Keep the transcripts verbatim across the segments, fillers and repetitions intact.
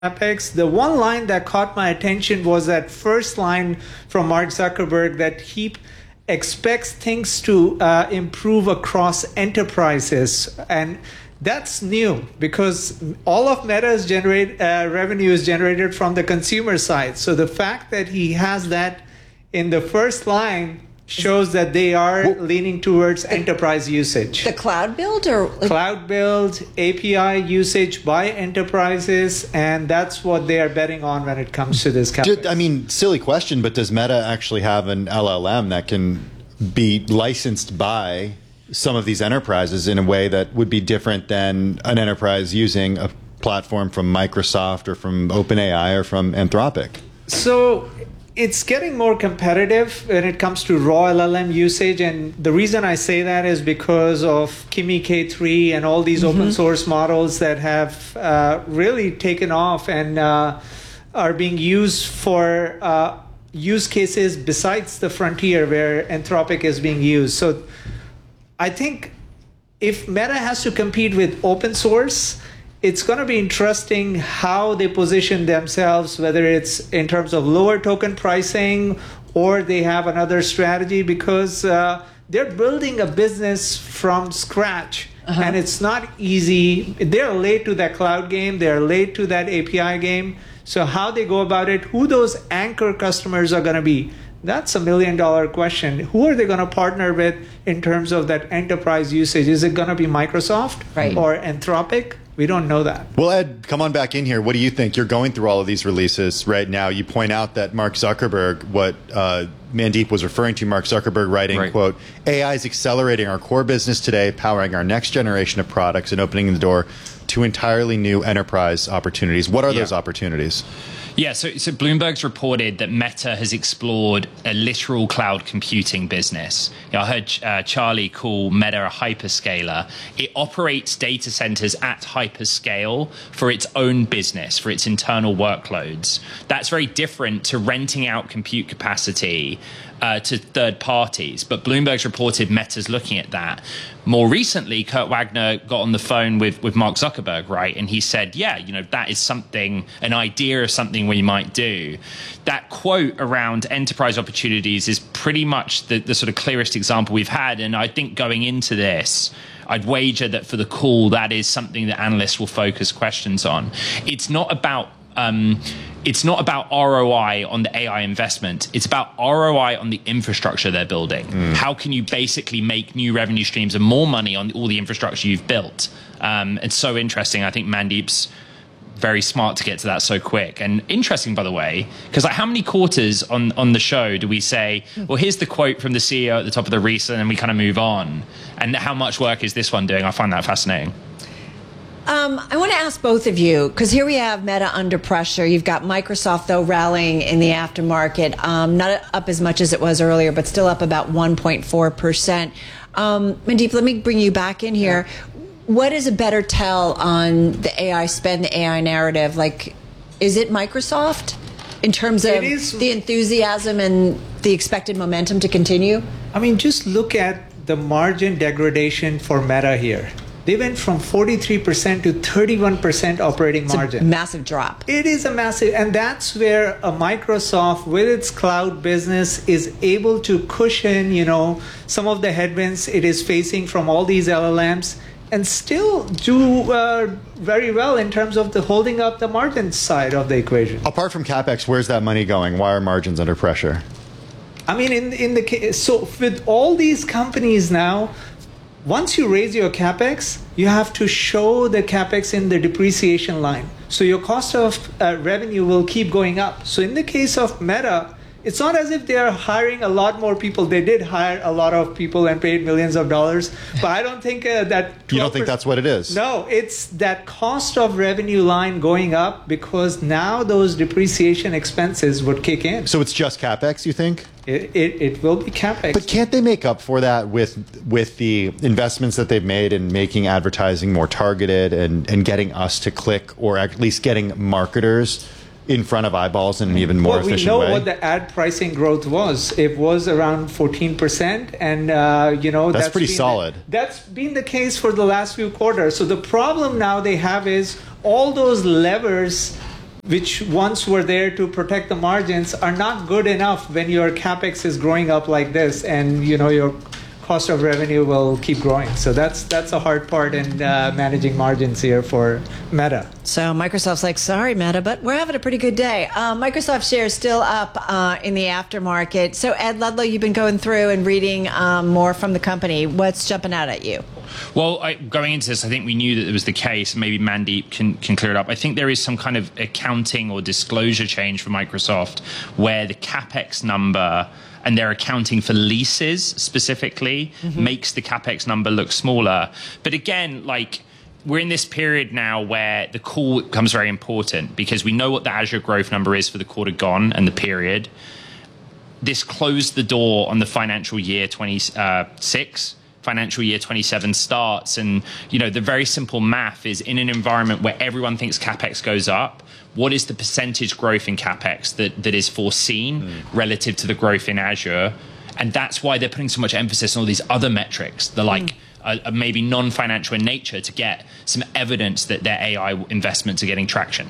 CapEx. The one line that caught my attention was that first line from Mark Zuckerberg that he expects things to uh, improve across enterprises. And that's new because all of Meta's generate, uh, revenue is generated from the consumer side. So the fact that he has that in the first line shows that they are well, leaning towards the, enterprise usage. The cloud build or? Cloud build, A P I usage by enterprises, and that's what they are betting on when it comes to this CapEx. I mean, silly question, but does Meta actually have an L L M that can be licensed by some of these enterprises in a way that would be different than an enterprise using a platform from Microsoft or from OpenAI or from Anthropic? So it's getting more competitive when it comes to raw L L M usage. And the reason I say that is because of Kimi K three and all these mm-hmm. open source models that have uh, really taken off and uh, are being used for uh, use cases besides the frontier where Anthropic is being used. So I think if Meta has to compete with open source, it's going to be interesting how they position themselves, whether it's in terms of lower token pricing or they have another strategy, because uh, they're building a business from scratch. Uh-huh. And it's not easy. They're late to that cloud game. They're late to that A P I game. So how they go about it, who those anchor customers are going to be, that's a million dollar question. Who are they going to partner with in terms of that enterprise usage? Is it going to be Microsoft right. or Anthropic? We don't know that. Well, Ed, come on back in here. What do you think? You're going through all of these releases right now. You point out that Mark Zuckerberg, what uh, Mandeep was referring to, Mark Zuckerberg writing, right. quote, A I is accelerating our core business today, powering our next generation of products and opening the door to entirely new enterprise opportunities. What are yeah. those opportunities? Yeah, so, so Bloomberg's reported that Meta has explored a literal cloud computing business. You know, I heard uh, Charlie call Meta a hyperscaler. It operates data centers at hyperscale for its own business, for its internal workloads. That's very different to renting out compute capacity Uh, to third parties. But Bloomberg's reported Meta's looking at that. More recently, Kurt Wagner got on the phone with, with Mark Zuckerberg, right? And he said, yeah, you know, that is something, an idea of something we might do. That quote around enterprise opportunities is pretty much the, the sort of clearest example we've had. And I think going into this, I'd wager that for the call, that is something that analysts will focus questions on. It's not about Um, it's not about R O I on the A I investment. It's about R O I on the infrastructure they're building. Mm. How can you basically make new revenue streams and more money on all the infrastructure you've built? Um, it's so interesting. I think Mandeep's very smart to get to that so quick. And interesting, by the way, because like how many quarters on, on the show do we say, well, here's the quote from the C E O at the top of the recent, and we kind of move on? And how much work is this one doing? I find that fascinating. Um, I want to ask both of you, because here we have Meta under pressure. You've got Microsoft, though, rallying in the aftermarket, um, not up as much as it was earlier, but still up about one point four percent. Um, Mandeep, let me bring you back in here. What is a better tell on the A I spend, the A I narrative? Like, is it Microsoft in terms of the enthusiasm and the expected momentum to continue? I mean, just look at the margin degradation for Meta here. They went from forty-three percent to thirty-one percent operating it's margin. A massive drop. It is a massive, and that's where a Microsoft with its cloud business is able to cushion, you know, some of the headwinds it is facing from all these L L Ms and still do uh, very well in terms of the holding up the margin side of the equation. Apart from CapEx, where's that money going? Why are margins under pressure? I mean, in, in the case, so with all these companies now, once you raise your CapEx, you have to show the CapEx in the depreciation line. So your cost of uh, revenue will keep going up. So in the case of Meta, it's not as if they are hiring a lot more people. They did hire a lot of people and paid millions of dollars. But I don't think uh, that... You don't think that's what it is? No, it's that cost of revenue line going up because now those depreciation expenses would kick in. So it's just CapEx, you think? It, it, it will be CapEx. But can't they make up for that with with the investments that they've made in making advertising more targeted and, and getting us to click, or at least getting marketers in front of eyeballs in an even more well, efficient way? We know what the ad pricing growth was. It was around fourteen percent, and uh, you know that's, that's pretty solid. The, that's been the case for the last few quarters. So the problem now they have is all those levers which once were there to protect the margins, are not good enough when your CapEx is growing up like this, and you know your cost of revenue will keep growing. So that's that's a hard part in uh, managing margins here for Meta. So Microsoft's like, sorry, Meta, but we're having a pretty good day. Uh, Microsoft shares still up uh, in the aftermarket. So Ed Ludlow, you've been going through and reading um, more from the company. What's jumping out at you? Well, I, going into this, I think we knew that it was the case. Maybe Mandeep can, can clear it up. I think there is some kind of accounting or disclosure change for Microsoft where the CapEx number, and they're accounting for leases specifically, mm-hmm. makes the CapEx number look smaller. But again, like, we're in this period now where the call becomes very important because we know what the Azure growth number is for the quarter gone and the period. This closed the door on the financial year twenty-six. Financial year twenty-seven starts, and you know the very simple math is in an environment where everyone thinks CapEx goes up, what is the percentage growth in CapEx that, that is foreseen mm. relative to the growth in Azure? And that's why they're putting so much emphasis on all these other metrics, the like mm. uh, uh, maybe non-financial in nature, to get some evidence that their A I investments are getting traction.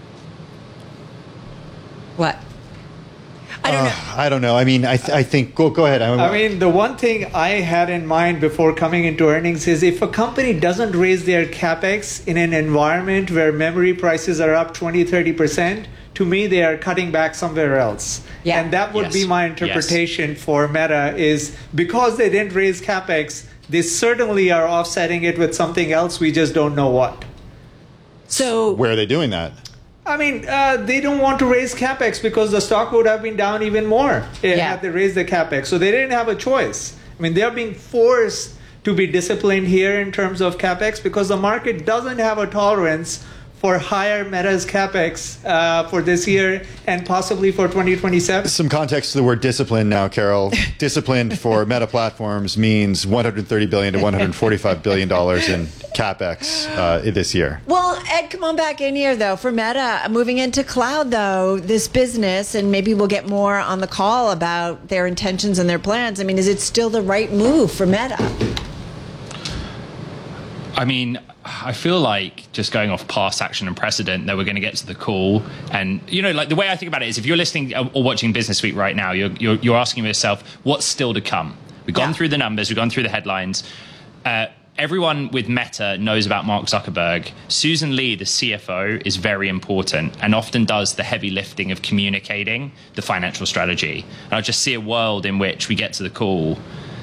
What? I don't know. Uh, I don't know. I mean, I, th- I think, go go ahead. I, I mean, the one thing I had in mind before coming into earnings is if a company doesn't raise their CapEx in an environment where memory prices are up twenty, thirty percent, to me, they are cutting back somewhere else. Yeah. And that would yes. be my interpretation yes. for Meta is because they didn't raise CapEx, they certainly are offsetting it with something else. We just don't know what. So where are they doing that? I mean, uh, they don't want to raise CapEx because the stock would have been down even more yeah. had they raised the CapEx. So they didn't have a choice. I mean, they're being forced to be disciplined here in terms of CapEx because the market doesn't have a tolerance for higher Meta's CapEx uh, for this year and possibly for twenty twenty-seven. Some context to the word discipline now, Carol. Disciplined for Meta Platforms means one hundred thirty billion dollars to one hundred forty-five billion dollars in CapEx uh, this year. Well, Ed, come on back in here, though. For Meta, moving into cloud, though, this business, and maybe we'll get more on the call about their intentions and their plans. I mean, is it still the right move for Meta? I mean, I feel like just going off past action and precedent that we're going to get to the call. And, you know, like the way I think about it is if you're listening or watching Business Week right now, you're, you're, you're asking yourself, what's still to come? We've gone yeah. through the numbers. We've gone through the headlines. Uh, everyone with Meta knows about Mark Zuckerberg. Susan Lee, the C F O, is very important and often does the heavy lifting of communicating the financial strategy. And I just see a world in which we get to the call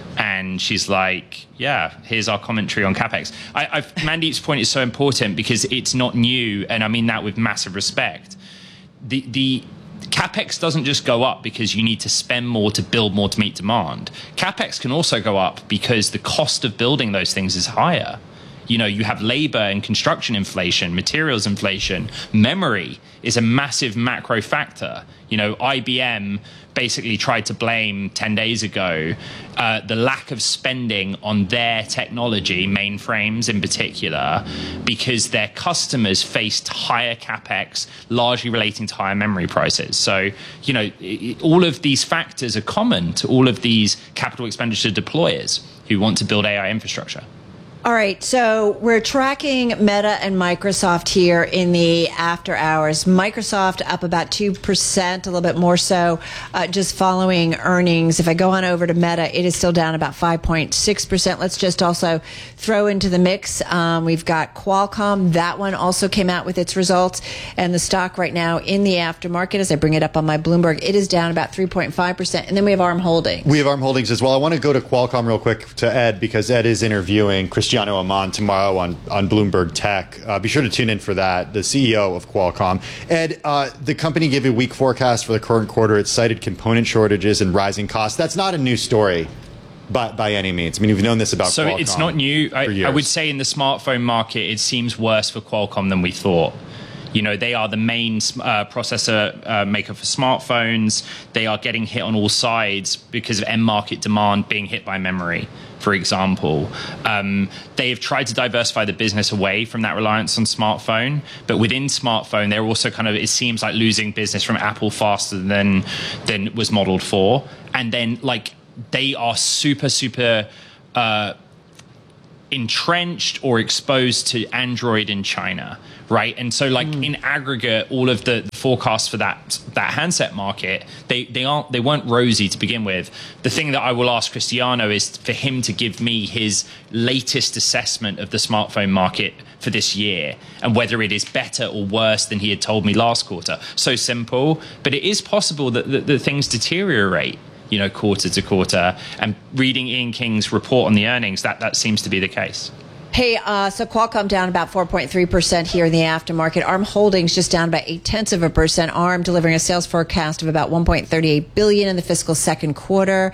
and she's like, yeah, here's our commentary on CapEx. I, I've, Mandeep's point is so important because it's not new, and I mean that with massive respect. The, the CapEx doesn't just go up because you need to spend more to build more to meet demand. CapEx can also go up because the cost of building those things is higher. You know, you have labor and construction inflation, materials inflation, memory is a massive macro factor. You know, I B M basically tried to blame ten days ago uh, the lack of spending on their technology, mainframes in particular, because their customers faced higher CapEx, largely relating to higher memory prices. So, you know, it, all of these factors are common to all of these capital expenditure deployers who want to build A I infrastructure. All right, so we're tracking Meta and Microsoft here in the after hours. Microsoft up about two percent, a little bit more so, uh, just following earnings. If I go on over to Meta, it is still down about five point six percent. Let's just also throw into the mix, um, we've got Qualcomm. That one also came out with its results, and the stock right now in the aftermarket, as I bring it up on my Bloomberg, it is down about three point five percent. And then we have ARM Holdings. We have ARM Holdings as well. I want to go to Qualcomm real quick to Ed, because Ed is interviewing Chris Cristiano Amon tomorrow on, on Bloomberg Tech. Uh, be sure to tune in for that, the C E O of Qualcomm. Ed, uh, the company gave a weak forecast for the current quarter. It cited component shortages and rising costs. That's not a new story by, by any means. I mean, we've known this about so Qualcomm. So it's not new. I, I would say in the smartphone market, it seems worse for Qualcomm than we thought. You know, they are the main uh, processor uh, maker for smartphones. They are getting hit on all sides because of end market demand being hit by memory, for example. Um, they have tried to diversify the business away from that reliance on smartphone. But within smartphone, they're also kind of, it seems like losing business from Apple faster than, than was modeled for. And then, like, they are super, super... Uh, entrenched or exposed to Android in China, right? And so like mm. in aggregate, all of the, the forecasts for that that handset market, they they aren't they weren't rosy to begin with. The thing that I will ask Cristiano is for him to give me his latest assessment of the smartphone market for this year and whether it is better or worse than he had told me last quarter. So simple, but it is possible that, that, that things deteriorate, you know, quarter to quarter. And reading Ian King's report on the earnings, that, that seems to be the case. Hey, uh, so Qualcomm down about four point three percent here in the aftermarket. ARM Holdings just down about eight tenths of a percent. ARM delivering a sales forecast of about one point three eight billion dollars in the fiscal second quarter.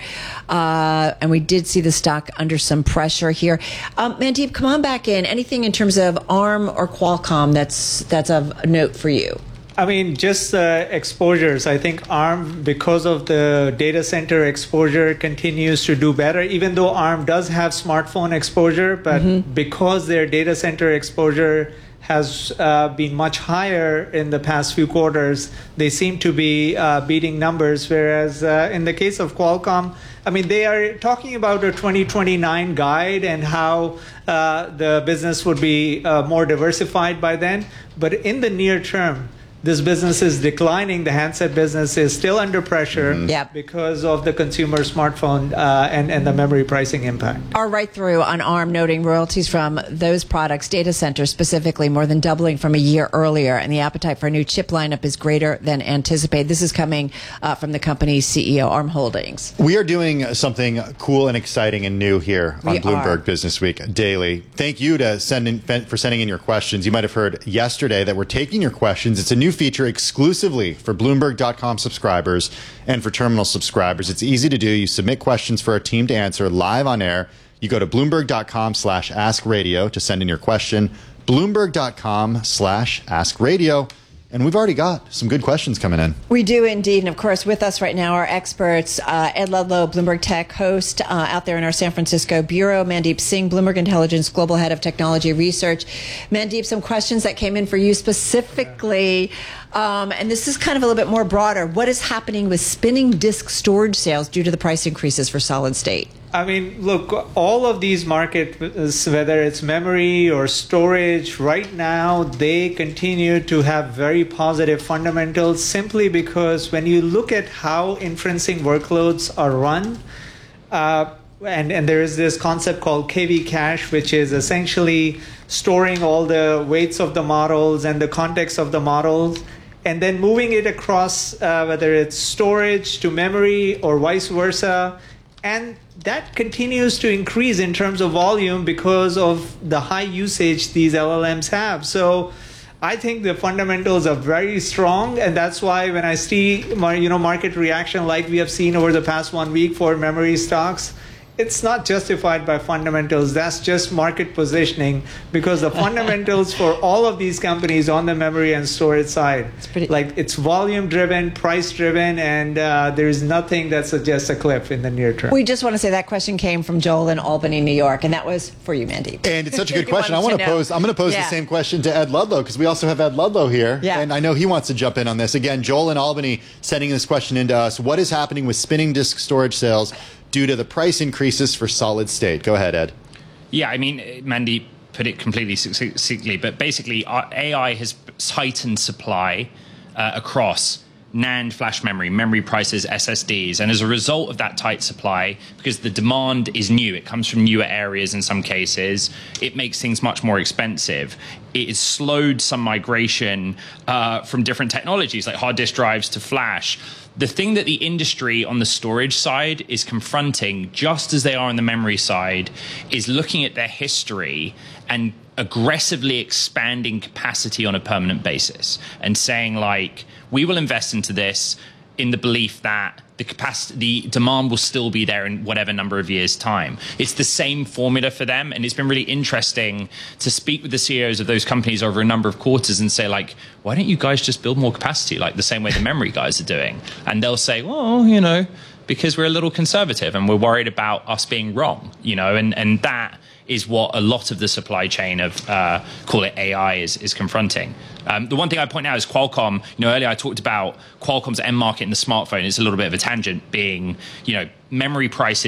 Uh, and we did see the stock under some pressure here. Um, Mandeep, come on back in. Anything in terms of ARM or Qualcomm that's, that's of note for you? I mean, just uh, exposures. I think ARM, because of the data center exposure, continues to do better, even though ARM does have smartphone exposure, but mm-hmm. because their data center exposure has uh, been much higher in the past few quarters, they seem to be uh, beating numbers. Whereas uh, in the case of Qualcomm, I mean, they are talking about a twenty twenty-nine guide and how uh, the business would be uh, more diversified by then. But in the near term, this business is declining. The handset business is still under pressure mm-hmm. yep. because of the consumer smartphone uh, and, and the memory pricing impact. Our right through on ARM noting royalties from those products, data centers specifically, more than doubling from a year earlier, and the appetite for a new chip lineup is greater than anticipated. This is coming uh, from the company's C E O, ARM Holdings. We are doing something cool and exciting and new here on we Bloomberg are. Business Week Daily. Thank you to send in, for sending in your questions. You might have heard yesterday that we're taking your questions. It's a new feature exclusively for Bloomberg dot com subscribers and for Terminal subscribers. It's easy to do. You submit questions for our team to answer live on air. You go to Bloomberg dot com slash ask radio to send in your question. Bloomberg dot com slash ask radio. And we've already got some good questions coming in. We do indeed. And of course, with us right now are experts, uh, Ed Ludlow, Bloomberg Tech host uh, out there in our San Francisco bureau, Mandeep Singh, Bloomberg Intelligence Global Head of Technology Research. Mandeep, some questions that came in for you specifically. Um, and this is kind of a little bit more broader. What is happening with spinning disk storage sales due to the price increases for solid state? I mean, look, all of these markets, whether it's memory or storage, right now, they continue to have very positive fundamentals simply because when you look at how inferencing workloads are run, uh, and, and there is this concept called K V cache, which is essentially storing all the weights of the models and the context of the models, and then moving it across, uh, whether it's storage to memory or vice versa. And that continues to increase in terms of volume because of the high usage these L L Ms have. So I think the fundamentals are very strong, and that's why when I see you know market reaction like we have seen over the past one week for memory stocks, it's not justified by fundamentals. That's just market positioning because the fundamentals for all of these companies on the memory and storage side, it's pretty- like it's volume driven, price driven, and uh, there is nothing that suggests a cliff in the near term. We just want to say that question came from Joel in Albany, New York, and that was for you, Mandeep. And it's such a good question. I want to pose. I'm going to pose yeah. the same question to Ed Ludlow because we also have Ed Ludlow here, yeah. and I know he wants to jump in on this. Again, Joel in Albany sending this question into us. What is happening with spinning disk storage sales due to the price increases for solid state? Go ahead, Ed. Yeah, I mean, Mandy put it completely succinctly, but basically A I has heightened supply uh, across NAND, flash memory, memory prices, S S Ds. And as a result of that tight supply, because the demand is new, it comes from newer areas in some cases, it makes things much more expensive. It has slowed some migration uh, from different technologies like hard disk drives to flash. The thing that the industry on the storage side is confronting, just as they are on the memory side, is looking at their history and aggressively expanding capacity on a permanent basis and saying, like, we will invest into this in the belief that the capacity, the demand will still be there in whatever number of years' time. It's the same formula for them, and it's been really interesting to speak with the C E Os of those companies over a number of quarters and say, like, why don't you guys just build more capacity, like the same way the memory guys are doing? And they'll say, well, you know, because we're a little conservative and we're worried about us being wrong, you know, and, and that is what a lot of the supply chain of, uh, call it A I, is, is confronting. Um, the one thing I point out is Qualcomm. You know, earlier I talked about Qualcomm's end market in the smartphone. It's a little bit of a tangent, being, you know, memory prices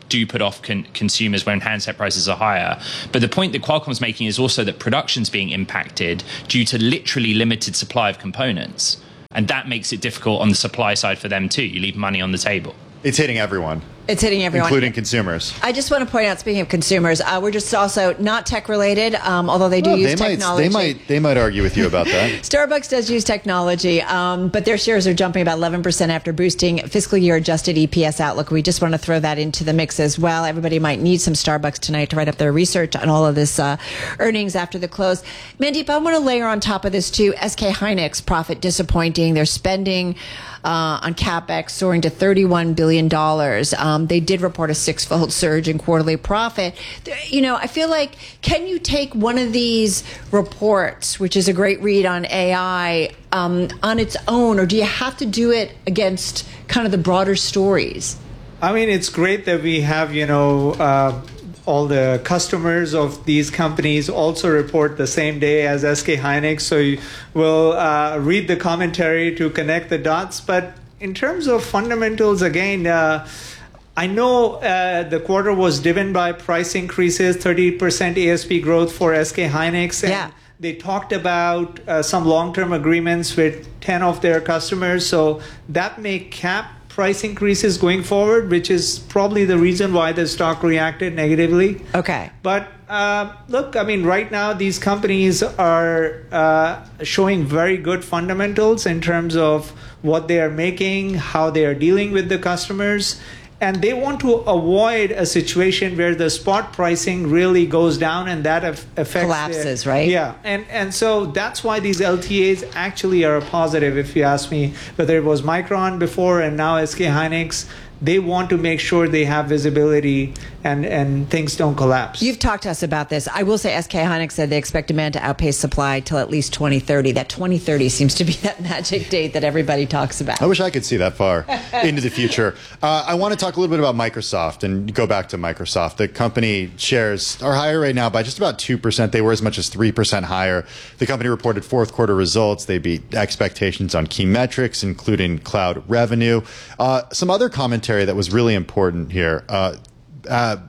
do put off con- consumers when handset prices are higher. But the point that Qualcomm's making is also that production's being impacted due to literally limited supply of components. And that makes it difficult on the supply side for them too. You leave money on the table. It's hitting everyone. It's hitting everyone, including consumers. I just want to point out, speaking of consumers, uh, we're just also not tech related, um, although they do well, use they technology. Might, they might they might argue with you about that. Starbucks does use technology, um, but their shares are jumping about eleven percent after boosting fiscal year adjusted E P S outlook. We just want to throw that into the mix as well. Everybody might need some Starbucks tonight to write up their research on all of this uh, earnings after the close. Mandeep, I want to layer on top of this too. S K Hynix profit disappointing. They're spending Uh, on CapEx soaring to thirty-one billion dollars. Um, they did report a six-fold surge in quarterly profit. You know, I feel like, can you take one of these reports, which is a great read on A I, um, on its own, or do you have to do it against kind of the broader stories? I mean, it's great that we have, you know, uh, all the customers of these companies also report the same day as S K Hynix. So you will uh, read the commentary to connect the dots. But in terms of fundamentals, again, uh, I know uh, the quarter was driven by price increases, thirty percent A S P growth for S K Hynix. And yeah. They talked about uh, some long-term agreements with ten of their customers. So that may cap price increases going forward, which is probably the reason why the stock reacted negatively. Okay. But uh, look, I mean, right now these companies are uh, showing very good fundamentals in terms of what they are making, how they are dealing with the customers. And they want to avoid a situation where the spot pricing really goes down and that affects collapses, their, right? Yeah, and and so that's why these L T As actually are positive. If you ask me, whether it was Micron before and now S K Hynix, they want to make sure they have visibility and, and things don't collapse. You've talked to us about this. I will say S K Hynix said they expect demand to outpace supply till at least twenty thirty. That twenty thirty seems to be that magic date that everybody talks about. I wish I could see that far into the future. Uh, I want to talk a little bit about Microsoft and go back to Microsoft. The company shares are higher right now by just about two percent. They were as much as three percent higher. The company reported fourth quarter results. They beat expectations on key metrics, including cloud revenue. Uh, some other commentary that was really important here. Uh, uh,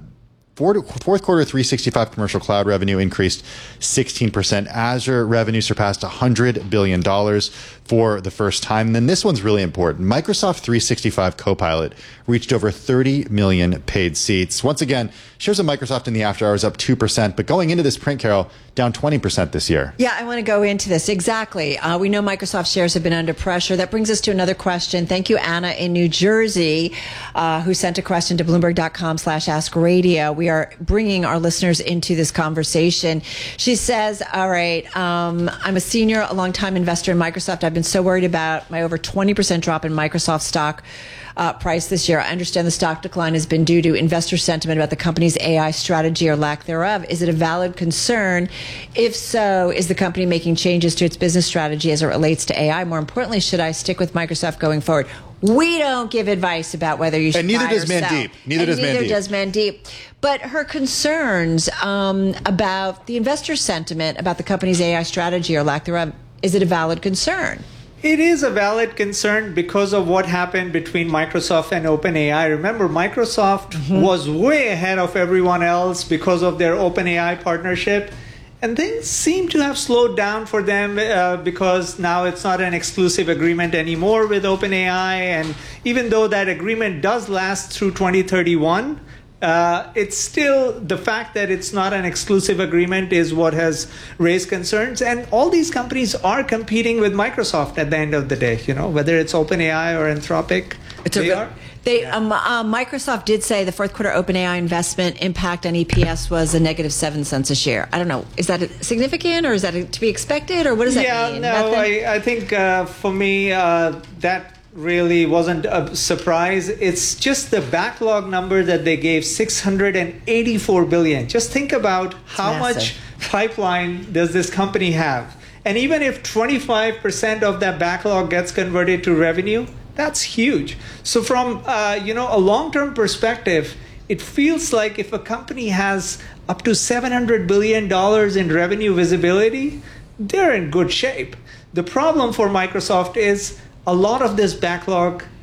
Fourth quarter three sixty-five commercial cloud revenue increased sixteen percent. Azure revenue surpassed one hundred billion dollars for the first time. And then this one's really important. Microsoft three sixty-five Copilot reached over thirty million paid seats. Once again, shares of Microsoft in the after hours up two percent, but going into this print, Carol, down twenty percent this year. Yeah, I want to go into this. Exactly. Uh, we know Microsoft shares have been under pressure. That brings us to another question. Thank you, Anna in New Jersey, uh, who sent a question to Bloomberg.com slash Ask Radio. We are bringing our listeners into this conversation. She says, all right, um, I'm a senior, a long-time investor in Microsoft. I've been so worried about my over twenty percent drop in Microsoft stock Uh, price this year. I understand the stock decline has been due to investor sentiment about the company's A I strategy or lack thereof. Is it a valid concern? If so, is the company making changes to its business strategy as it relates to A I? More importantly, should I stick with Microsoft going forward? We don't give advice about whether you should and neither buy does or sell. Mandeep. Neither and does neither Mandeep. does Mandeep. But her concerns um, about the investor sentiment about the company's A I strategy or lack thereof, is it a valid concern? It is a valid concern because of what happened between Microsoft and OpenAI. Remember, Microsoft mm-hmm. was way ahead of everyone else because of their OpenAI partnership. And things seem to have slowed down for them uh, because now it's not an exclusive agreement anymore with OpenAI. And even though that agreement does last through twenty thirty-one, Uh, it's still the fact that it's not an exclusive agreement is what has raised concerns. And all these companies are competing with Microsoft at the end of the day, you know, whether it's OpenAI or Anthropic. It's they a, are. They, Yeah. um, uh, Microsoft did say the fourth quarter OpenAI investment impact on E P S was a negative seven cents a share. I don't know. Is that significant or is that to be expected or what does that yeah, mean? no, I, I think uh, for me, uh, that really wasn't a surprise. It's just the backlog number that they gave, six hundred eighty-four billion. Just think about how much pipeline does this company have. And even if twenty-five percent of that backlog gets converted to revenue, that's huge. So from uh, you know a long-term perspective, it feels like if a company has up to seven hundred billion dollars in revenue visibility, they're in good shape. The problem for Microsoft is a lot of this backlog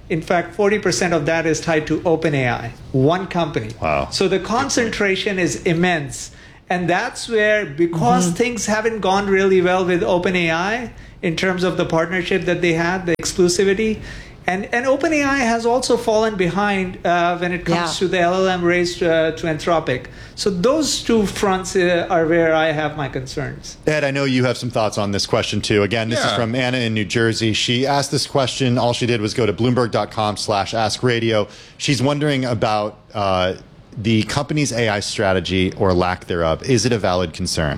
In fact, forty percent of that is tied to OpenAI, one company. Wow. So the concentration is immense. And that's where, because mm-hmm. things haven't gone really well with OpenAI in terms of the partnership that they had, the exclusivity, and, and OpenAI has also fallen behind uh, when it comes yeah. to the L L M race uh, to Anthropic. So those two fronts uh, are where I have my concerns. Ed, I know you have some thoughts on this question too. Again, this yeah. is from Anna in New Jersey. She asked this question. All she did was go to bloomberg.com slash ask radio. She's wondering about uh, the company's A I strategy or lack thereof. Is it a valid concern?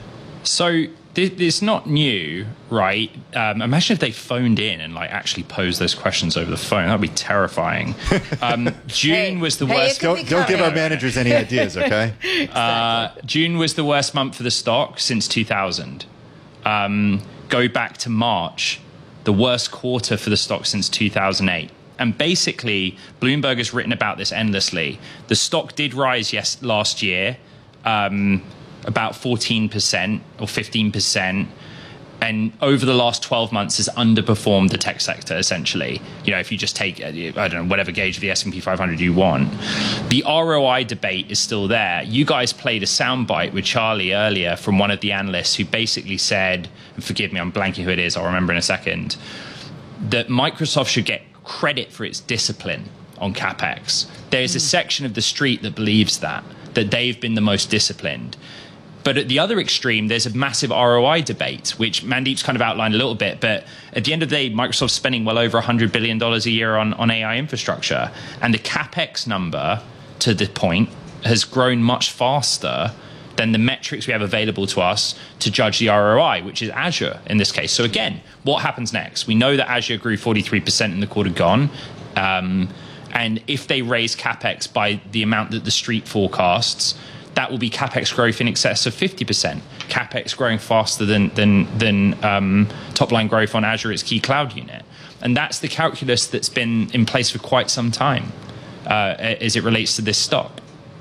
So it's not new, right? Um, imagine if they phoned in and like actually posed those questions over the phone. That would be terrifying. Um, June hey, was the hey, worst. Don't, don't give our managers any ideas, okay? exactly. uh, June was the worst month for the stock since two thousand. Um, go back to March, the worst quarter for the stock since two thousand eight. And basically, Bloomberg has written about this endlessly. The stock did rise yes last year. Um, about fourteen percent or fifteen percent, and over the last twelve months has underperformed the tech sector, essentially. You know, if you just take, I don't know, whatever gauge of the S and P five hundred you want. The R O I debate is still there. You guys played a soundbite with Charlie earlier from one of the analysts who basically said, and forgive me, I'm blanking who it is, I'll remember in a second, that Microsoft should get credit for its discipline on CapEx. There's mm. a section of the street that believes that, that they've been the most disciplined. But at the other extreme, there's a massive R O I debate, which Mandeep's kind of outlined a little bit. But at the end of the day, Microsoft's spending well over one hundred billion dollars a year on, on A I infrastructure. And the CapEx number, to the point, has grown much faster than the metrics we have available to us to judge the R O I, which is Azure in this case. So again, what happens next? We know that Azure grew forty-three percent in the quarter gone. Um, and if they raise CapEx by the amount that the street forecasts, that will be CapEx growth in excess of fifty percent. CapEx growing faster than than than um, top line growth on Azure, its key cloud unit, and that's the calculus that's been in place for quite some time uh, as it relates to this stock.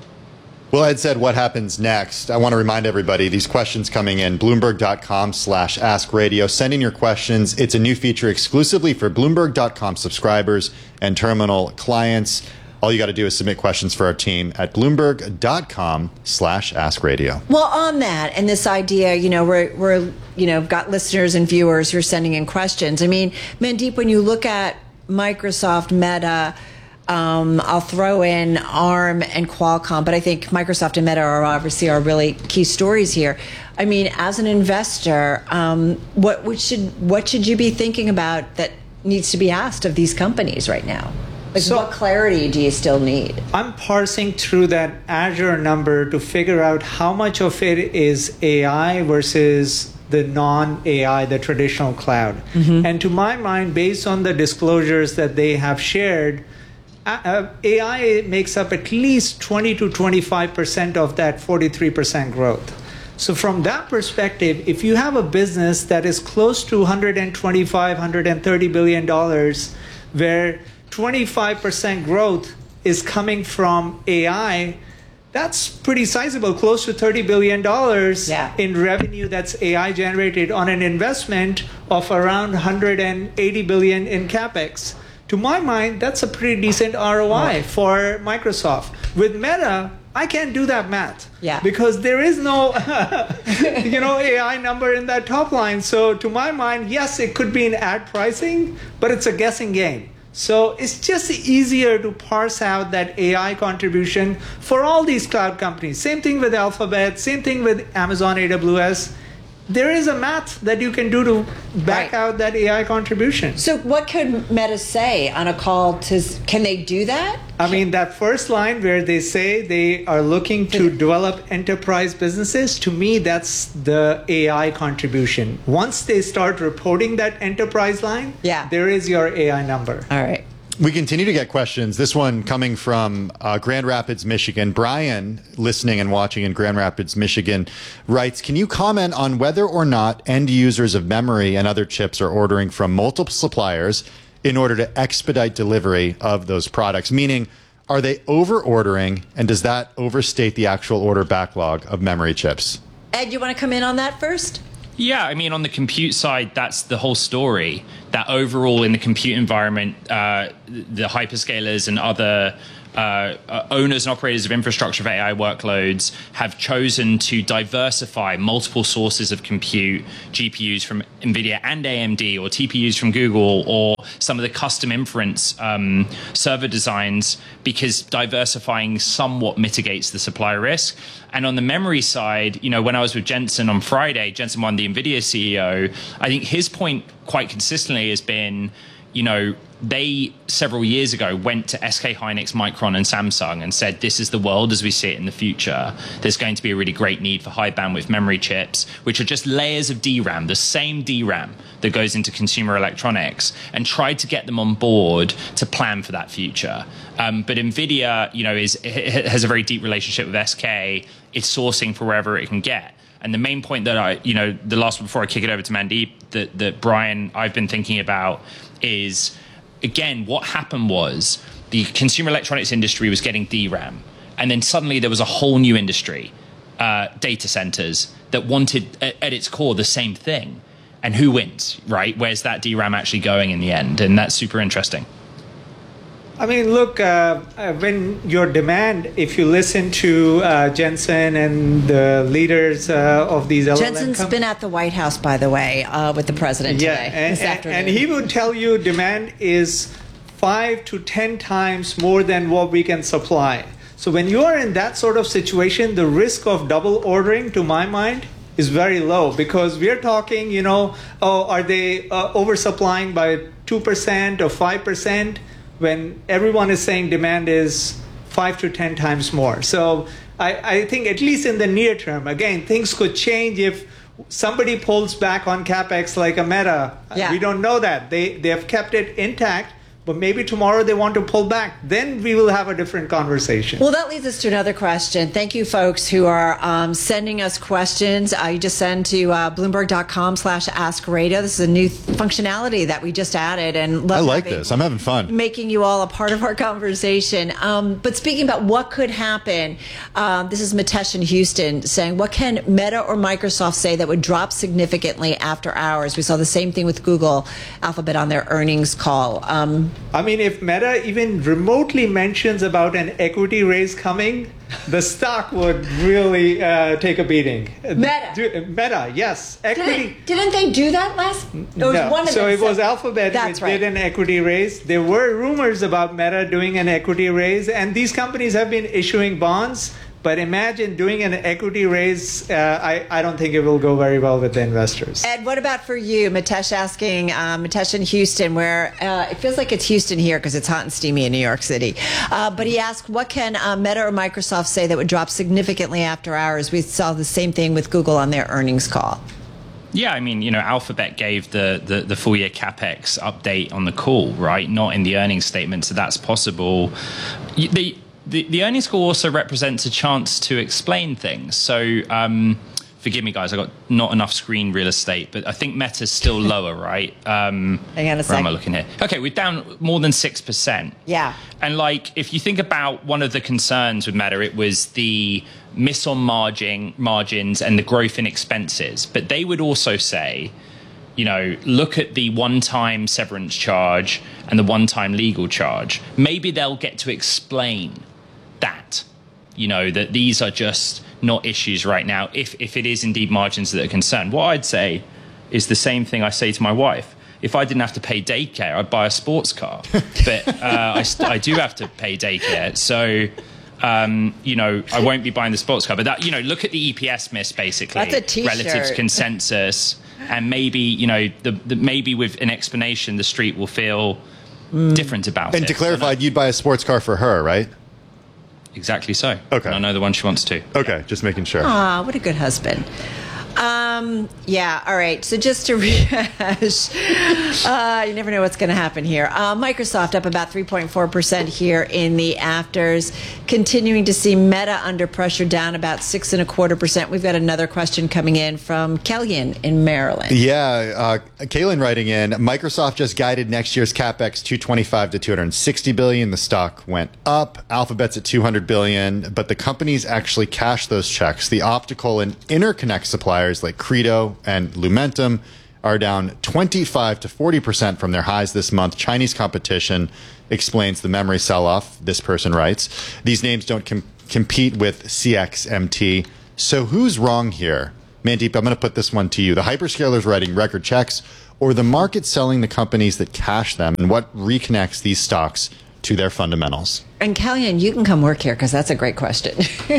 Well, Ed said, what happens next? I want to remind everybody, these questions coming in, bloomberg.com slash ask radio. Send in your questions. It's a new feature exclusively for Bloomberg dot com subscribers and terminal clients. All you got to do is submit questions for our team at bloomberg.com slash ask radio. Well, on that and this idea, you know, we're, we're, you know, got listeners and viewers who are sending in questions. I mean, Mandeep, when you look at Microsoft, Meta, um, I'll throw in ARM and Qualcomm, but I think Microsoft and Meta are obviously are really key stories here. I mean, as an investor, um, what, what should what should you be thinking about that needs to be asked of these companies right now? Like, so, what clarity do you still need? I'm parsing through that Azure number to figure out how much of it is A I versus the non-A I, the traditional cloud. Mm-hmm. And to my mind, based on the disclosures that they have shared, uh, A I makes up at least twenty to twenty-five percent of that forty-three percent growth. So from that perspective, if you have a business that is close to one hundred twenty-five, one hundred thirty billion dollars, where twenty-five percent growth is coming from A I, that's pretty sizable, close to thirty billion dollars yeah. in revenue that's A I generated on an investment of around one hundred eighty billion dollars in CapEx. To my mind, that's a pretty decent R O I right. for Microsoft. With Meta, I can't do that math yeah. because there is no you know, A I number in that top line. So to my mind, yes, it could be in ad pricing, but it's a guessing game. So it's just easier to parse out that A I contribution for all these cloud companies. Same thing with Alphabet, same thing with Amazon A W S. There is a math that you can do to back right. out that A I contribution. So what could Meta say on a call to, can they do that? I mean, that first line where they say they are looking to develop enterprise businesses, to me, that's the A I contribution. Once they start reporting that enterprise line, yeah. there is your A I number. All right. We continue to get questions. This one coming from uh, Grand Rapids, Michigan. Brian, listening and watching in Grand Rapids, Michigan, writes, can you comment on whether or not end users of memory and other chips are ordering from multiple suppliers in order to expedite delivery of those products? Meaning, are they over-ordering, and does that overstate the actual order backlog of memory chips? Ed, you want to come in on that first? Yeah, I mean, on the compute side, that's the whole story. That overall, in the compute environment, uh, the hyperscalers and other uh, owners and operators of infrastructure for A I workloads have chosen to diversify multiple sources of compute, G P Us from NVIDIA and A M D, or T P Us from Google, or some of the custom inference um, server designs, because diversifying somewhat mitigates the supply risk. And on the memory side, you know, when I was with Jensen on Friday, Jensen Huang, the NVIDIA C E O, I think his point quite consistently has been, you know, they several years ago went to S K Hynix, Micron, and Samsung and said, this is the world as we see it in the future. There's going to be a really great need for high bandwidth memory chips, which are just layers of D RAM, the same D RAM that goes into consumer electronics, and tried to get them on board to plan for that future. Um, but NVIDIA, you know, is has a very deep relationship with S K. It's sourcing for wherever it can get. And the main point that I, you know, the last one before I kick it over to Mandeep, that, that Brian, I've been thinking about is, again, what happened was the consumer electronics industry was getting D RAM. And then suddenly there was a whole new industry, uh, data centers, that wanted at, at its core the same thing. And who wins, right? Where's that D RAM actually going in the end? And that's super interesting. I mean, look, uh, when your demand, if you listen to uh, Jensen and the leaders uh, of these L L M Jensen's com- been at the White House, by the way, uh, with the president yeah, today, and, this and, afternoon. and he would tell you demand is five to ten times more than what we can supply. So when you are in that sort of situation, the risk of double ordering, to my mind, is very low, because we're talking, you know, oh, are they uh, oversupplying by two percent or five percent? When everyone is saying demand is five to ten times more. So I, I think at least in the near term, again, things could change if somebody pulls back on CapEx like a Meta. Yeah. We don't know that. They, they have kept it intact, but maybe tomorrow they want to pull back. Then we will have a different conversation. Well, that leads us to another question. Thank you, folks who are um, sending us questions. Uh, you just send to uh, Bloomberg.com slash Ask Radio. This is a new th- functionality that we just added. And love I like having- this. I'm having fun. Making you all a part of our conversation. Um, but speaking about what could happen, um, this is Mitesh in Houston saying, what can Meta or Microsoft say that would drop significantly after hours? We saw the same thing with Google, Alphabet on their earnings call. Um, I mean, if Meta even remotely mentions about an equity raise coming, the stock would really uh, take a beating. Meta. Meta, yes. Equity. Didn't, didn't they do that last? It was no. one of so them it was said- Alphabet That's which right. did an equity raise. There were rumors about Meta doing an equity raise, and these companies have been issuing bonds. But imagine doing an equity raise. Uh, I, I don't think it will go very well with the investors. Ed, what about for you? Mitesh asking, uh, Mitesh in Houston, where uh, it feels like it's Houston here because it's hot and steamy in New York City. Uh, but he asked, what can uh, Meta or Microsoft say that would drop significantly after hours? We saw the same thing with Google on their earnings call. Yeah, I mean, you know, Alphabet gave the, the, the full year CapEx update on the call, right? Not in the earnings statement, so that's possible. The The, the earnings call also represents a chance to explain things. So, um, forgive me, guys, I got not enough screen real estate, but I think Meta's still lower, right? Um, Hang on a where am I sec. looking here? Okay, we're down more than six percent. Yeah. And like, if you think about one of the concerns with Meta, it was the miss on margin, margins and the growth in expenses. But they would also say, you know, look at the one-time severance charge and the one-time legal charge. Maybe they'll get to explain that, you know, that these are just not issues right now, if if it is indeed margins that are concerned. What I'd say is the same thing I say to my wife. If I didn't have to pay daycare, I'd buy a sports car. But uh, I, st- I do have to pay daycare. So, um, you know, I won't be buying the sports car. But, that, you know, look at the E P S miss, basically. That's a t-shirt. Relative to consensus. And maybe, you know, the, the, maybe with an explanation, the street will feel mm. different about and it. And to clarify, you'd buy a sports car for her, right? Exactly so. Okay. And I know the one she wants to. Okay, just making sure. Ah, what a good husband. Um, yeah, all right. So just to rehash, uh, you never know what's going to happen here. Uh, Microsoft up about three point four percent here in the afters, continuing to see Meta under pressure, down about six and a quarter percent. We've got another question coming in from Kellyan in Maryland. Yeah, uh, Kaylin writing in, Microsoft just guided next year's CapEx two twenty-five to two hundred sixty billion. The stock went up. Alphabet's at two hundred billion, but the companies actually cashed those checks. The optical and interconnect suppliers like Credo and Lumentum are down twenty-five to forty percent from their highs this month. Chinese competition explains the memory sell-off, this person writes. These names don't com- compete with C X M T. So who's wrong here? Mandeep, I'm going to put this one to you. The hyperscalers writing record checks, or the market selling the companies that cash them, and what reconnects these stocks to their fundamentals? And Kellyanne, you can come work here because that's a great question.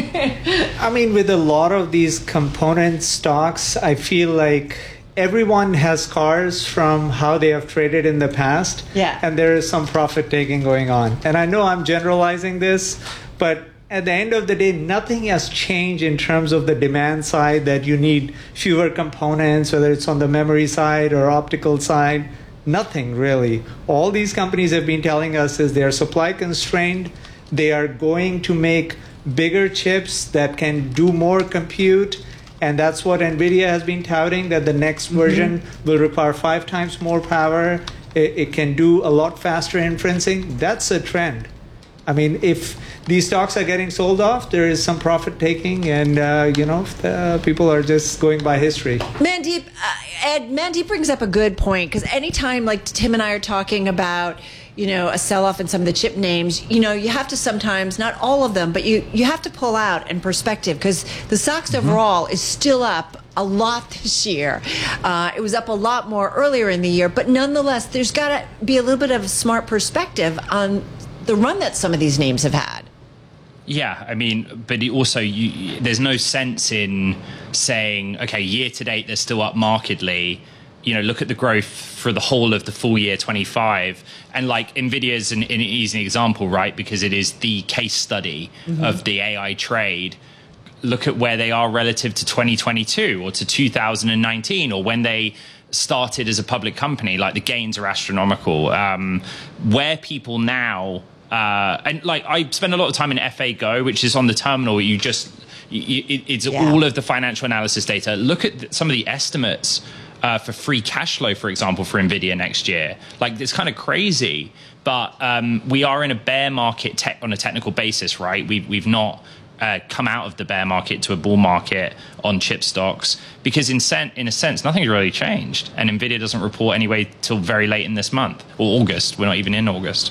I mean, with a lot of these component stocks, I feel like everyone has cars from how they have traded in the past. Yeah. And there is some profit taking going on. And I know I'm generalizing this, but at the end of the day, nothing has changed in terms of the demand side, that you need fewer components, whether it's on the memory side or optical side. Nothing really. All these companies have been telling us is they're supply constrained. They are going to make bigger chips that can do more compute. And that's what NVIDIA has been touting, that the next version mm-hmm. will require five times more power. It, it can do a lot faster inferencing. That's a trend. I mean, if these stocks are getting sold off, there is some profit taking, and uh, you know, the, people are just going by history. Mandeep, uh, Ed, Mandeep brings up a good point, because anytime, like Tim and I are talking about, you know, a sell-off in some of the chip names, you know, you have to sometimes, not all of them, but you, you have to pull out in perspective, because the stocks mm-hmm. overall is still up a lot this year. Uh, it was up a lot more earlier in the year, but nonetheless, there's got to be a little bit of a smart perspective on the run that some of these names have had. Yeah, I mean, but it also, you, there's no sense in saying, okay, year to date, they're still up markedly. You know, look at the growth for the whole of the full year twenty-five. And like NVIDIA is an, an easy example, right? Because it is the case study mm-hmm. of the A I trade. Look at where they are relative to twenty twenty-two or to two thousand nineteen, or when they started as a public company. Like, the gains are astronomical. Um, where people now... Uh, and like, I spend a lot of time in F A Go, which is on the terminal. You just, you, it, it's yeah. all of the financial analysis data. Look at some of the estimates uh, for free cash flow, for example, for NVIDIA next year. Like, it's kind of crazy, but um, we are in a bear market te- on a technical basis, right? We've, we've not uh, come out of the bear market to a bull market on chip stocks, because in, sen- in a sense, nothing's really changed. And NVIDIA doesn't report anyway till very late in this month, or August. We're not even in August.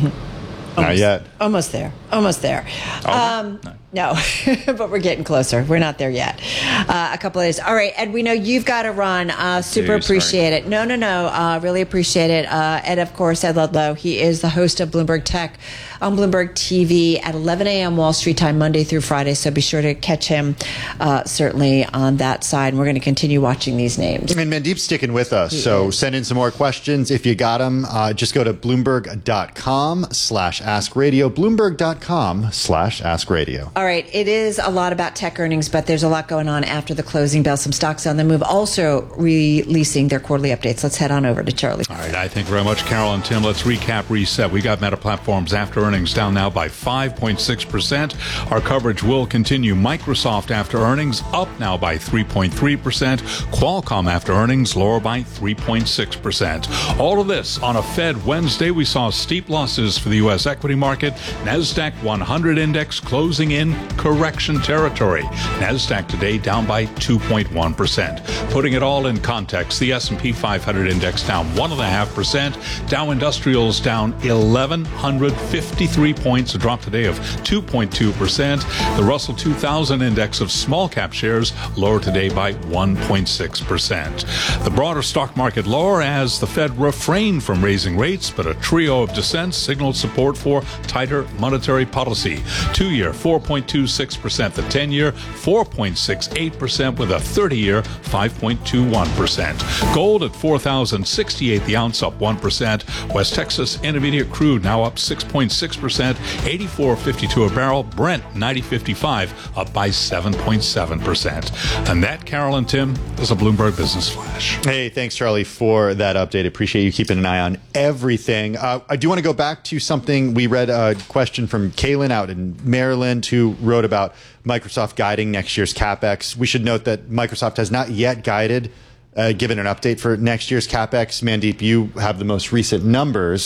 Not almost, yet. Almost there. Almost there. Oh, um, no. no. But we're getting closer. We're not there yet. Uh, a couple of days. All right, Ed, we know you've got to run. Uh, super Dude, appreciate sorry. it. No, no, no. Uh, really appreciate it. Uh, Ed, of course, Ed Ludlow. He is the host of Bloomberg Tech on Bloomberg T V at eleven a.m. Wall Street time, Monday through Friday. So be sure to catch him uh, certainly on that side. And we're going to continue watching these names. And Mandeep's sticking with us. He so is. Send in some more questions. If you got them, uh, just go to Bloomberg.com slash Ask Radio. Bloomberg.com slash Ask Radio. All right. It is a lot about tech earnings, but there's a lot going on after the closing bell. Some stocks on the move also releasing their quarterly updates. Let's head on over to Charlie. All right. I thank you very much, Carol and Tim. Let's recap, reset. We got Meta Platforms after earnings down now by five point six percent. Our coverage will continue. Microsoft after earnings up now by three point three percent. Qualcomm after earnings lower by three point six percent. All of this on a Fed Wednesday. We saw steep losses for the U S equity market. NASDAQ one hundred index closing in correction territory. NASDAQ today down by two point one percent. Putting it all in context, the S and P five hundred index down one point five percent. Dow Industrials down eleven fifty-three points, a drop today of two point two percent. The Russell two thousand index of small cap shares lower today by one point six percent. The broader stock market lower as the Fed refrained from raising rates, but a trio of dissents signaled support for tighter monetary policy. Two-year four point two six percent, the ten-year four point six eight percent, with a thirty-year five point two one percent. Gold at four thousand sixty-eight the ounce, up one percent. West Texas Intermediate crude now up six point six percent, eighty-four fifty-two a barrel. Brent ninety fifty-five up by seven point seven percent. And that, Carol and Tim, is a Bloomberg Business Flash. Hey, thanks, Charlie, for that update. Appreciate you keeping an eye on everything. Uh, I do want to go back to something. We read a question from Kaylin out in Maryland, who wrote about Microsoft guiding next year's CapEx. We should note that Microsoft has not yet guided, uh, given an update for next year's CapEx. Mandeep, you have the most recent numbers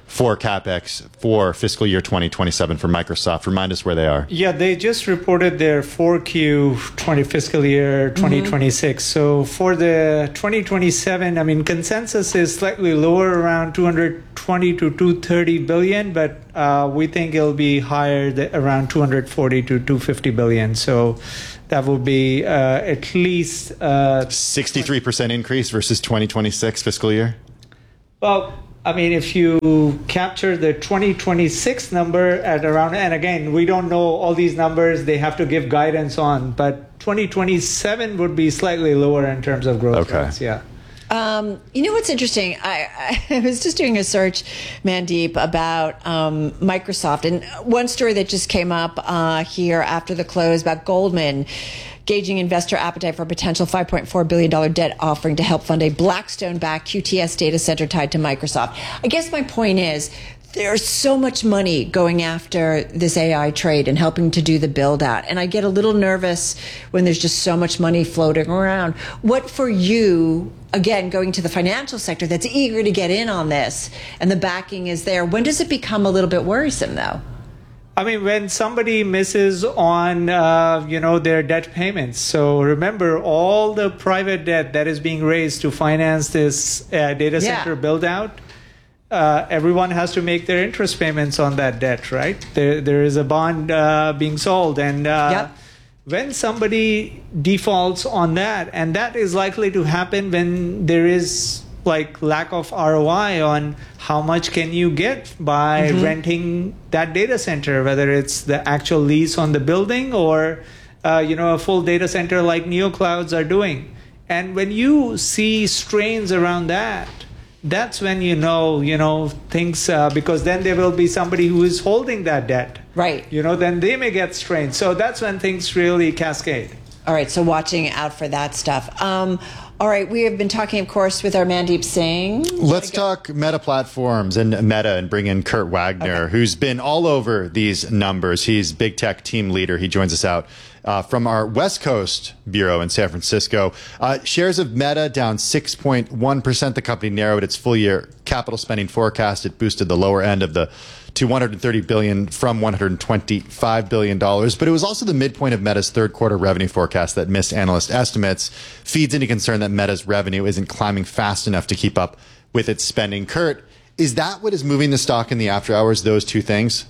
for CapEx for fiscal year twenty twenty-seven for Microsoft? Remind us where they are. Yeah, they just reported their four Q twenty fiscal year twenty twenty-six. Mm-hmm. So for the twenty twenty-seven, I mean, consensus is slightly lower, around two hundred twenty to two hundred thirty billion, but uh, we think it'll be higher, th- around two hundred forty to two hundred fifty billion. So that will be uh, at least uh, sixty-three percent increase versus twenty twenty-six fiscal year. Well, I mean, if you capture the twenty twenty-six number at around, and again, we don't know all these numbers, they have to give guidance on, but twenty twenty-seven would be slightly lower in terms of growth okay. rates, yeah. Um, you know what's interesting? I, I was just doing a search, Mandeep, about um, Microsoft, and one story that just came up uh, here after the close about Goldman gauging investor appetite for a potential five point four billion dollars debt offering to help fund a Blackstone-backed Q T S data center tied to Microsoft. I guess my point is, there's so much money going after this A I trade and helping to do the build out. And I get a little nervous when there's just so much money floating around. What for you, again, going to the financial sector that's eager to get in on this and the backing is there, when does it become a little bit worrisome though? I mean, when somebody misses on, uh, you know, their debt payments. So remember, all the private debt that is being raised to finance this uh, data Yeah. center build out, uh, everyone has to make their interest payments on that debt, right? There, there is a bond uh, being sold. And uh, Yep. when somebody defaults on that, and that is likely to happen when there is like lack of R O I on how much can you get by mm-hmm. renting that data center, whether it's the actual lease on the building or uh, you know, a full data center like NeoClouds are doing. And when you see strains around that, that's when you know, you know, things, uh, because then there will be somebody who is holding that debt. Right. You know, then they may get strained. So that's when things really cascade. All right, so watching out for that stuff. Um, all right, we have been talking, of course, with our Mandeep Singh. Let's talk Meta Platforms and Meta and bring in Kurt Wagner, okay. who's been all over these numbers. He's big tech team leader. He joins us out uh, from our West Coast bureau in San Francisco. Uh, shares of Meta down six point one percent. The company narrowed its full year capital spending forecast. It boosted the lower end of the to one hundred thirty billion dollars from one hundred twenty-five billion dollars. But it was also the midpoint of Meta's third quarter revenue forecast that missed analyst estimates, feeds into concern that Meta's revenue isn't climbing fast enough to keep up with its spending. Kurt, is that what is moving the stock in the after hours, those two things?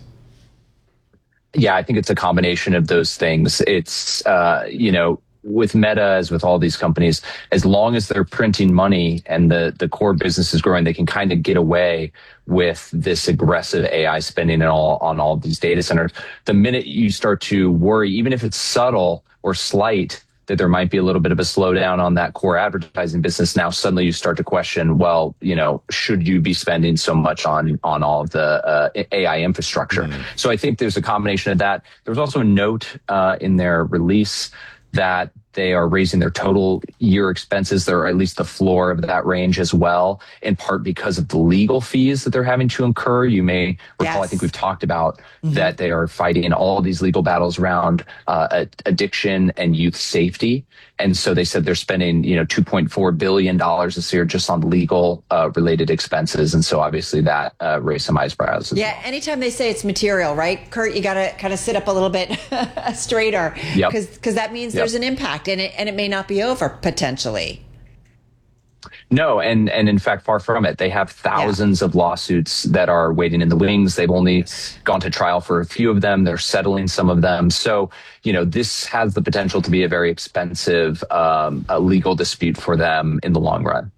Yeah, I think it's a combination of those things. It's, uh, you know, with Meta, as with all these companies, as long as they're printing money and the, the core business is growing, they can kind of get away with this aggressive A I spending and all on all of these data centers. The minute you start to worry, even if it's subtle or slight, that there might be a little bit of a slowdown on that core advertising business, now suddenly you start to question, well, you know, should you be spending so much on on all of the uh, A I infrastructure? Mm-hmm. So I think there's a combination of that. There was also a note uh, in their release that they are raising their total year expenses. They're at least the floor of that range as well, in part because of the legal fees that they're having to incur. You may recall, yes. I think we've talked about mm-hmm. that they are fighting all these legal battles around uh, addiction and youth safety. And so they said they're spending, you know, two point four billion dollars this year just on legal uh, related expenses. And so obviously that uh, raised some eyebrows as yeah, well. Anytime they say it's material, right, Kurt, you got to kind of sit up a little bit straighter yep. because that means yep. there's an impact and it, and it may not be over potentially. No, and and in fact, far from it. They have thousands yeah. of lawsuits that are waiting in the wings. They've only gone to trial for a few of them. They're settling some of them. So, you know, this has the potential to be a very expensive um, a legal dispute for them in the long run.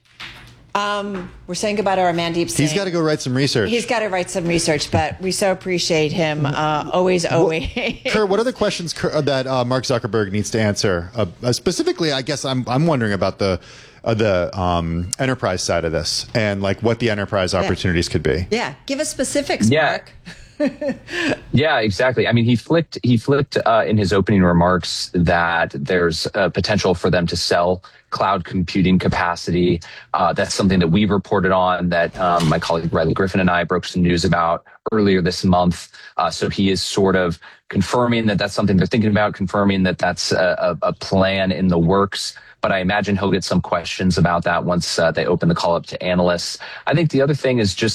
Um, we're saying goodbye to our Mandeep Singh. He's got to go write some research. He's got to write some research, but we so appreciate him. Uh, always, always. Kurt, what are the questions that uh, Mark Zuckerberg needs to answer? Uh, uh, specifically, I guess I'm I'm wondering about the uh, the um, enterprise side of this and like what the enterprise opportunities yeah. could be. Yeah, give us specifics, yeah. Mark. Yeah, exactly. I mean, he flicked he flicked uh, in his opening remarks that there's a potential for them to sell cloud computing capacity. Uh, that's something that we've reported on, that um, my colleague Riley Griffin and I broke some news about earlier this month. Uh, so he is sort of confirming that that's something they're thinking about, confirming that that's a, a plan in the works. But I imagine he'll get some questions about that once uh, they open the call up to analysts. I think the other thing is just,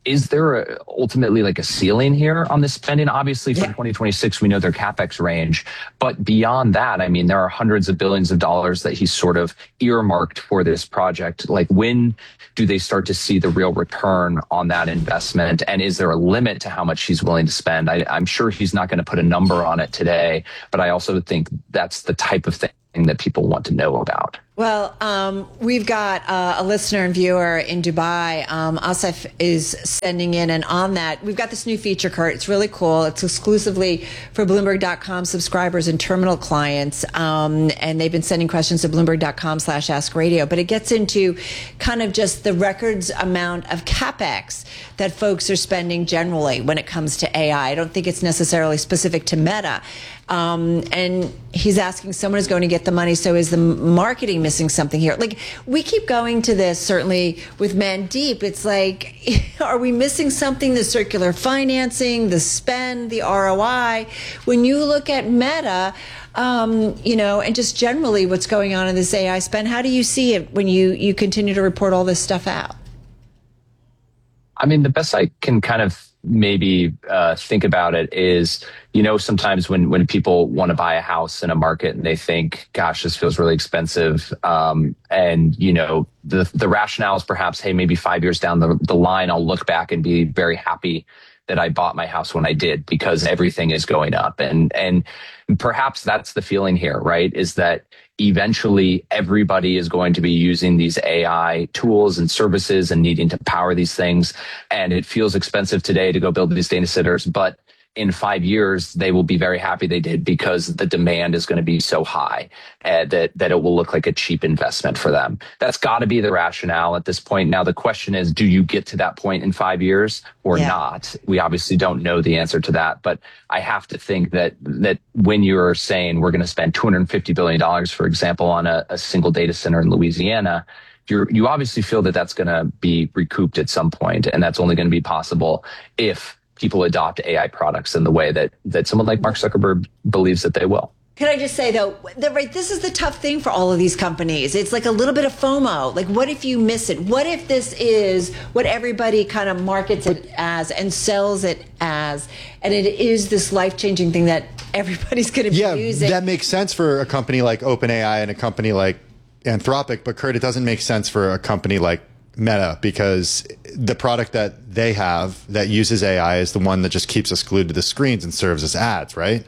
is there a, ultimately like a ceiling here on this spending? Obviously for yeah. twenty twenty-six, we know their CapEx range, but beyond that, I mean, there are hundreds of billions of dollars that he's sort of earmarked for this project. Like, when do they start to see the real return on that investment? And is there a limit to how much he's willing to spend? I, I'm sure he's not going to put a number on it today, but I also think that's the type of thing that people want to know about. Well, um, we've got uh, a listener and viewer in Dubai. Um, Asif is sending in, and on that, we've got this new feature, Kurt. It's really cool. It's exclusively for Bloomberg dot com subscribers and terminal clients, um, and they've been sending questions to Bloomberg dot com slash Ask Radio. But it gets into kind of just the records amount of CapEx that folks are spending generally when it comes to A I. I don't think it's necessarily specific to Meta. Um, and he's asking, someone is going to get the money, so is the marketing missing something here? Like, we keep going to this, certainly with Mandeep. It's like, are we missing something? The circular financing, the spend, the R O I. When you look at Meta, um, you know, and just generally what's going on in this A I spend, how do you see it when you, you continue to report all this stuff out? I mean, the best I can kind of maybe uh, think about it is, you know, sometimes when, when people want to buy a house in a market and they think, gosh, this feels really expensive. Um, and, you know, the, the rationale is perhaps, hey, maybe five years down the, the line, I'll look back and be very happy that I bought my house when I did, because everything is going up. And, and perhaps that's the feeling here, right? Is that eventually everybody is going to be using these A I tools and services and needing to power these things. And it feels expensive today to go build these data centers, but in five years, they will be very happy they did, because the demand is going to be so high uh, that, that it will look like a cheap investment for them. That's got to be the rationale at this point. Now, the question is, do you get to that point in five years or yeah. not? We obviously don't know the answer to that, but I have to think that that when you're saying we're going to spend two hundred fifty billion dollars, for example, on a, a single data center in Louisiana, you're, you obviously feel that that's going to be recouped at some point, and that's only going to be possible if people adopt A I products in the way that, that someone like Mark Zuckerberg believes that they will. Can I just say, though, that, right, this is the tough thing for all of these companies. It's like a little bit of FOMO. Like, what if you miss it? What if this is what everybody kind of markets it as and sells it as, and it is this life-changing thing that everybody's going to be yeah, using? Yeah, that makes sense for a company like OpenAI and a company like Anthropic, but Kurt, it doesn't make sense for a company like Meta, because the product that they have that uses A I is the one that just keeps us glued to the screens and serves as ads, right?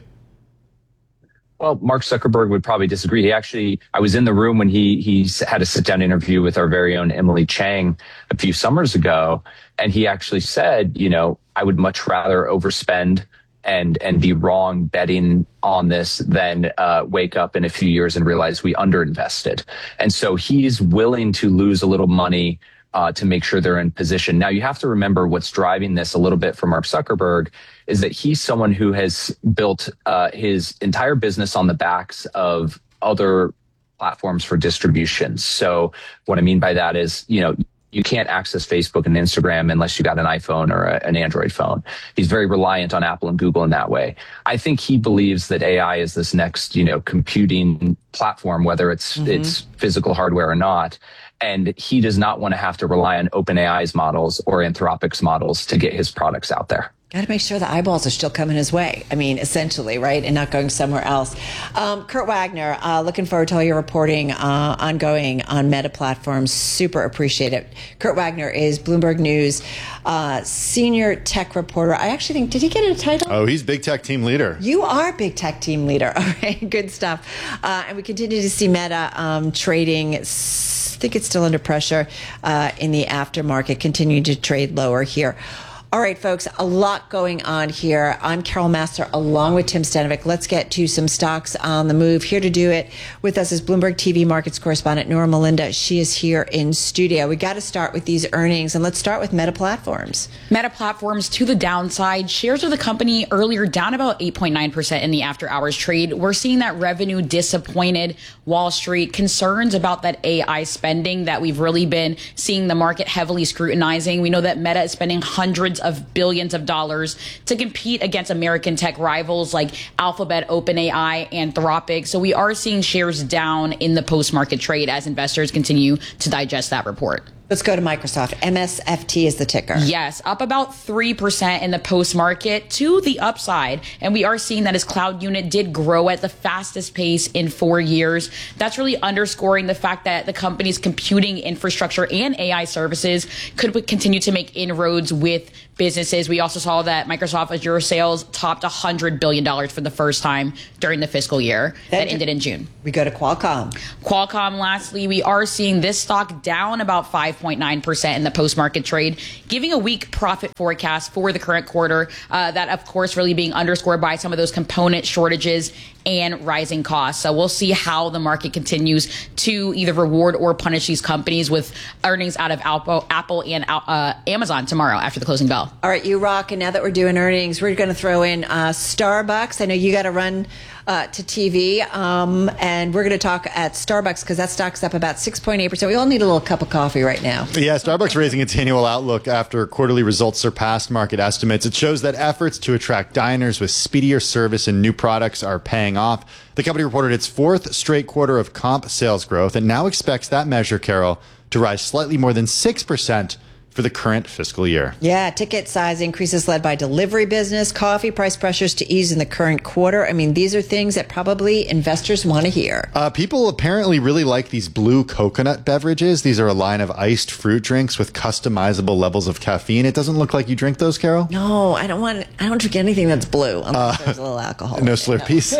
Well, Mark Zuckerberg would probably disagree. He actually, I was in the room when he he had a sit-down interview with our very own Emily Chang a few summers ago, and he actually said, you know, I would much rather overspend and and be wrong betting on this than uh, wake up in a few years and realize we underinvested. And so he's willing to lose a little money Uh, to make sure they're in position. Now, you have to remember what's driving this a little bit for Mark Zuckerberg is that he's someone who has built uh, his entire business on the backs of other platforms for distribution. So what I mean by that is, you know, you can't access Facebook and Instagram unless you got an iPhone or a, an Android phone. He's very reliant on Apple and Google in that way. I think he believes that A I is this next, you know, computing platform, whether it's mm-hmm. it's physical hardware or not. And he does not want to have to rely on OpenAI's models or Anthropic's models to get his products out there. Got to make sure the eyeballs are still coming his way. I mean, essentially, right? And not going somewhere else. Um, Kurt Wagner, uh, looking forward to all your reporting uh, ongoing on Meta platforms. Super appreciate it. Kurt Wagner is Bloomberg News uh, senior tech reporter. I actually think, did he get a title? Oh, he's big tech team leader. You are big tech team leader. All right, good stuff. Uh, and we continue to see Meta um, trading. I think it's still under pressure uh, in the aftermarket, continuing to trade lower here. All right, folks, a lot going on here. I'm Carol Master along with Tim Stanovic. Let's get to some stocks on the move. Here to do it with us is Bloomberg T V markets correspondent Nora Melinda. She is here in studio. We got to start with these earnings, and let's start with Meta Platforms. Meta Platforms to the downside. Shares of the company earlier down about eight point nine percent in the after hours trade. We're seeing that revenue disappointed Wall Street. Concerns about that A I spending that we've really been seeing the market heavily scrutinizing. We know that Meta is spending hundreds of billions of dollars to compete against American tech rivals like Alphabet, OpenAI, Anthropic. So we are seeing shares down in the post-market trade as investors continue to digest that report. Let's go to Microsoft. M S F T is the ticker. Yes, up about three percent in the post-market to the upside. And we are seeing that his cloud unit did grow at the fastest pace in four years. That's really underscoring the fact that the company's computing infrastructure and A I services could continue to make inroads with businesses. We also saw that Microsoft Azure sales topped one hundred billion dollars for the first time during the fiscal year that, that ended in June. We go to Qualcomm. Qualcomm, lastly, we are seeing this stock down about five point nine percent in the post-market trade, giving a weak profit forecast for the current quarter. Uh, that, of course, really being underscored by some of those component shortages and rising costs. So we'll see how the market continues to either reward or punish these companies with earnings out of Apple, Apple and uh, Amazon tomorrow after the closing bell. All right, you rock. And now that we're doing earnings, we're going to throw in uh, Starbucks. I know you got to run uh, to T V, um, and we're going to talk at Starbucks because that stock's up about six point eight percent. We all need a little cup of coffee right now. Yeah, Starbucks raising its annual outlook after quarterly results surpassed market estimates. It shows that efforts to attract diners with speedier service and new products are paying off. The company reported its fourth straight quarter of comp sales growth and now expects that measure, Carol, to rise slightly more than six percent for the current fiscal year. Yeah, ticket size increases led by delivery business, coffee price pressures to ease in the current quarter. I mean, these are things that probably investors want to hear. Uh, people apparently really like these blue coconut beverages. These are a line of iced fruit drinks with customizable levels of caffeine. It doesn't look like you drink those, Carol? No, I don't want. I don't drink anything that's blue unless uh, there's a little alcohol. No Slurpees.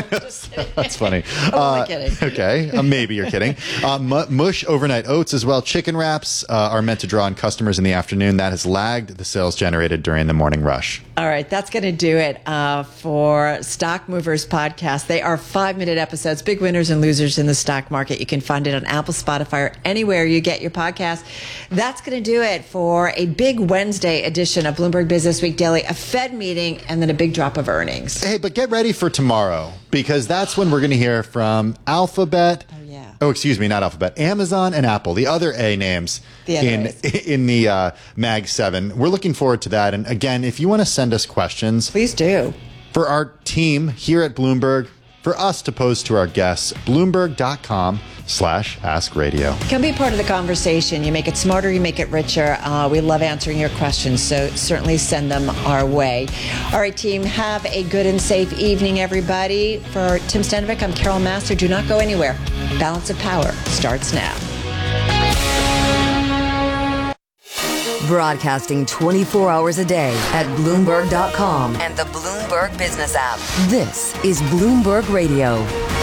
No. That's funny. I'm uh, kidding. Okay, uh, maybe you're kidding. Uh, Mush overnight oats as well. Chicken wraps uh, are meant to draw in customers in the afternoon. That has lagged the sales generated during the morning rush. All right, that's going to do it uh, for Stock Movers Podcast. They are five-minute episodes, big winners and losers in the stock market. You can find it on Apple, Spotify, or anywhere you get your podcast. That's going to do it for a big Wednesday edition of Bloomberg Business Week Daily, a Fed meeting, and then a big drop of earnings. Hey, but get ready for tomorrow because that's when we're going to hear from Alphabet. Oh, yeah. Oh, excuse me, not Alphabet. Amazon and Apple, the other A names the in in the uh, Mag seven. We're looking forward to that. And again, if you want to send us questions, please do. For our team here at Bloomberg, for us to pose to our guests, bloomberg.com slash ask radio. Come be part of the conversation. You make it smarter, you make it richer. Uh, we love answering your questions, so certainly send them our way. All right, team, have a good and safe evening, everybody. For Tim Stanovic, I'm Carol Master. Do not go anywhere. Balance of Power starts now. Broadcasting twenty-four hours a day at Bloomberg dot com and the Bloomberg Business app. This is Bloomberg Radio.